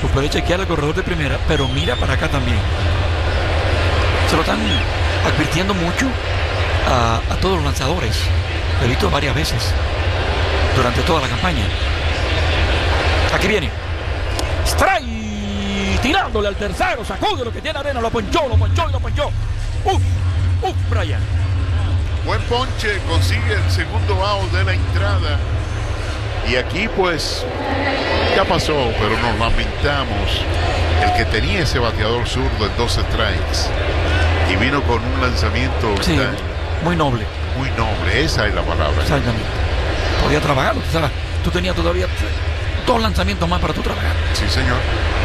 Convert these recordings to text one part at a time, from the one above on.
Tú puedes chequear al corredor de primera, pero mira para acá también. Se lo están advirtiendo mucho a todos los lanzadores. Lo he visto varias veces durante toda la campaña. Aquí viene. Strike, tirándole al tercero, sacude lo que tiene arena, lo ponchó. Brian. Buen ponche, consigue el segundo out de la entrada. Y aquí pues ya pasó, pero nos lamentamos. El que tenía ese bateador zurdo en 2 strikes y vino con un lanzamiento muy noble. Muy noble, esa es la palabra. Exactamente. Podía trabajarlo. O sea, tú tenías todavía 2 lanzamientos más para tu trabajar. Sí, señor.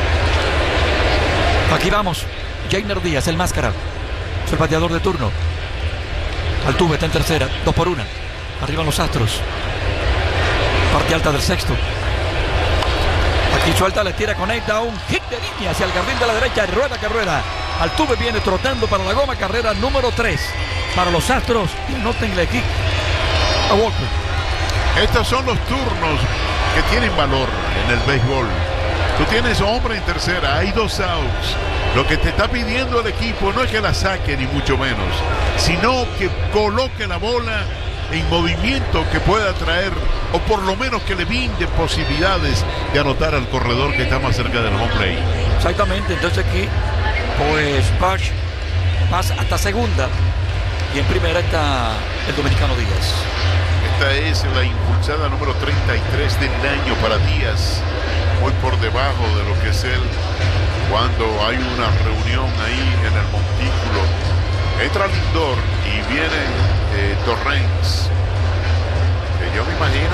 Aquí vamos. Jainer Díaz, el máscara. Es el bateador de turno. Altuve está en tercera, 2-1. Arriban los Astros. Parte alta del sexto. Aquí suelta, le tira, conecta un hit de línea hacia el jardín de la derecha. Rueda que rueda. Altuve viene trotando para la goma. Carrera número 3 para los Astros. Y nótenle aquí a Walker. Estos son los turnos que tienen valor en el béisbol. Tú tienes hombre en tercera, hay 2 outs. Lo que te está pidiendo el equipo no es que la saque ni mucho menos, sino que coloque la bola en movimiento que pueda traer, o por lo menos que le brinde posibilidades de anotar al corredor que está más cerca del home plate. Exactamente, entonces aquí pues Bush pasa hasta segunda y en primera está el dominicano Díaz. Esta es la impulsada número 33 del año para Díaz, muy por debajo de lo que es él cuando hay una reunión ahí en el montículo. Entra Lindor y viene Torrens, que yo me imagino.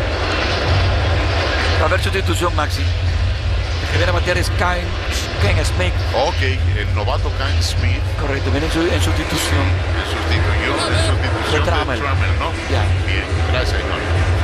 A ver sustitución, Maxi. El que viene a batear es Ken Smith. Ok, el novato Ken Smith. Correcto, viene en sustitución. En sustitución de Trammell, ¿no? Ya. Bien, gracias, Jorge.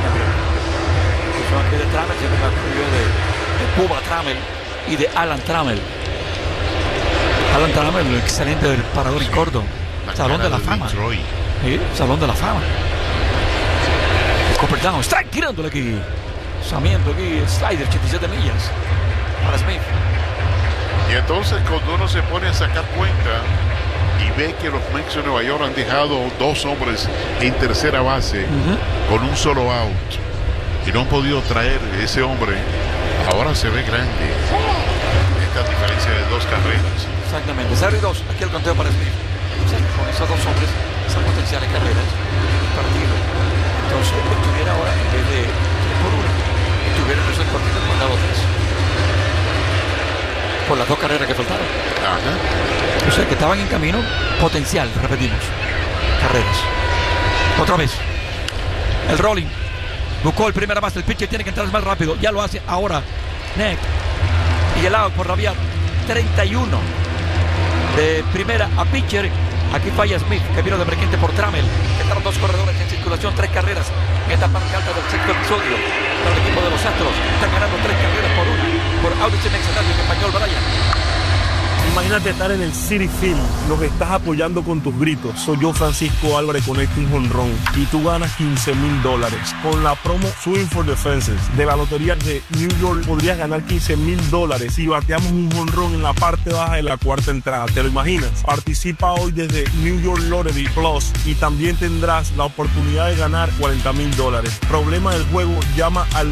Aquí de Trammell, siempre me acuerdo de Puma Trammell y de Alan Trammell. Alan Trammell, lo excelente del parador y corto. Salón de la fama. Sí, Salón de la fama. Cooperstown, strike tirándole aquí. Lanzamiento aquí, slider, 87 millas para Smith. Y entonces cuando uno se pone a sacar cuenta y ve que los Mets de Nueva York han dejado 2 hombres en tercera base con un solo out y no han podido traer ese hombre, ahora se ve grande esta diferencia de 2 carreras. Exactamente, 0-2, aquí el conteo para Smith. Con esos 2 hombres, esas potenciales carreras, el partido. Entonces, estuviera ahora en vez de 3-1, estuviera en el partido por lado 3. Por las 2 carreras que faltaron. O sea, que estaban en camino potencial, repetimos. Carreras. Otra vez. El rolling. Buscó el primera base, el pitcher tiene que entrar más rápido. Ya lo hace ahora. Neck. Y el out por rabiar. 31. De primera a pitcher. Aquí falla Smith, que vino de emergente por Trammell. Quedaron 2 corredores en circulación, 3 carreras en esta parte alta del sexto episodio. Para el equipo de los Astros, están ganando 3 carreras por 1. Por Audition Excelente en español, Brian. Imagínate estar en el Citi Field, los estás apoyando con tus gritos. Soy yo, Francisco Álvarez, conecto un jonrón y tú ganas $15,000. Con la promo Swing for the Fences de la Lotería de New York podrías ganar $15,000 si bateamos un jonrón en la parte baja de la 4ª entrada. ¿Te lo imaginas? Participa hoy desde New York Lottery Plus y también tendrás la oportunidad de ganar $40,000. Problema del juego, llama al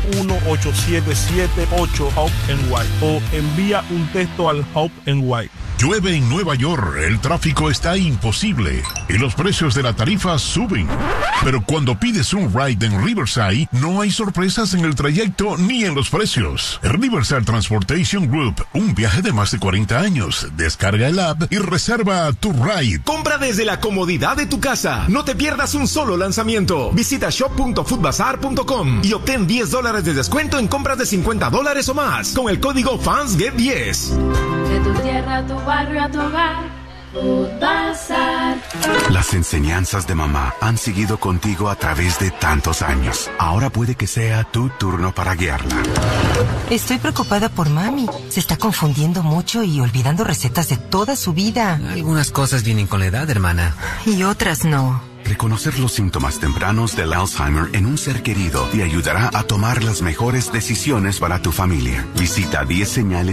1-877-8-HOPE-NY o envía un texto al HOPE-NY. Llueve en Nueva York, el tráfico está imposible y los precios de la tarifa suben. Pero cuando pides un ride en Riverside, no hay sorpresas en el trayecto ni en los precios. Riverside Transportation Group, un viaje de más de 40 años. Descarga el app y reserva tu ride. Compra desde la comodidad de tu casa. No te pierdas un solo lanzamiento. Visita shop.foodbazar.com y obtén $10 de descuento en compras de $50 o más con el código FANSGET10. De tu tierra a tu barrio, a tu hogar, Foodbazar. Las enseñanzas de mamá han seguido contigo a través de tantos años. Ahora puede que sea tu turno para guiarla. Estoy preocupada por mami. Se está confundiendo mucho y olvidando recetas de toda su vida. Algunas cosas vienen con la edad, hermana. Y otras no. Reconocer los síntomas tempranos del Alzheimer en un ser querido te ayudará a tomar las mejores decisiones para tu familia. Visita 10señales